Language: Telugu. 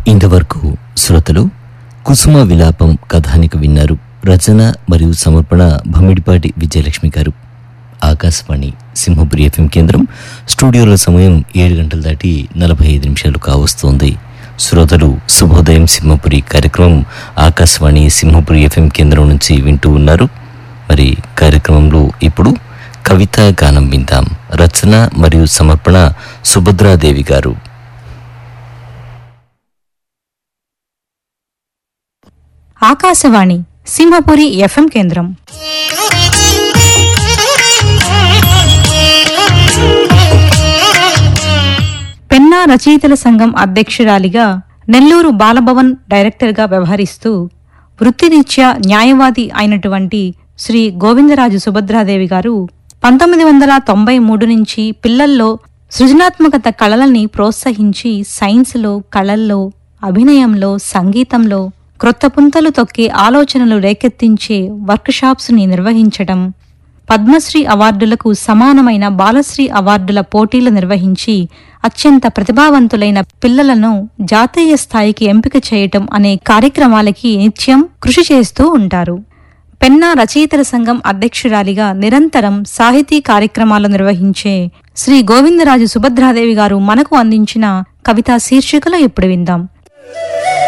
ఇంతవరకు శ్రోతలు కుసుమ విలాపం కథానిక విన్నారు. రచన మరియు సమర్పణ భమిడిపాటి విజయలక్ష్మి గారు. ఆకాశవాణి సింహపురి ఎఫ్ఎం కేంద్రం. స్టూడియోలో సమయం 7 గంటలు దాటి 45 నిమిషాలు కావస్తోంది. శ్రోతలు శుభోదయం సింహపురి కార్యక్రమం ఆకాశవాణి సింహపురి ఎఫ్ఎం కేంద్రం నుంచి వింటూ ఉన్నారు. మరి కార్యక్రమంలో ఇప్పుడు కవితా గానం విందాం. రచన మరియు సమర్పణ సుభద్రాదేవి గారు. ఆకాశవాణి సింహపురి ఎఫ్ఎం కేంద్రం. పెన్నా రచయితల సంఘం అధ్యక్షురాలిగా, నెల్లూరు బాలభవన్ డైరెక్టర్గా వ్యవహరిస్తూ వృత్తిరీత్యా న్యాయవాది అయినటువంటి శ్రీ గోవిందరాజు సుభద్రాదేవి గారు 1993 నుంచి పిల్లల్లో సృజనాత్మకత కళలని ప్రోత్సహించి సైన్స్లో, కళల్లో, అభినయంలో, సంగీతంలో క్రొత్త పుంతలు తొక్కే ఆలోచనలు రేకెత్తించే వర్క్షాప్స్ ని నిర్వహించటం, పద్మశ్రీ అవార్డులకు సమానమైన బాలశ్రీ అవార్డుల పోటీలు నిర్వహించి అత్యంత ప్రతిభావంతులైన పిల్లలను జాతీయ స్థాయికి ఎంపిక చేయటం అనే కార్యక్రమాలకి నిత్యం కృషి చేస్తూ ఉంటారు. పెన్నా రచయితల సంఘం అధ్యక్షురాలిగా నిరంతరం సాహితీ కార్యక్రమాలు నిర్వహించే శ్రీ గోవిందరాజు సుభద్రాదేవి గారు మనకు అందించిన కవితా శీర్షికలు ఇప్పుడు విందాం.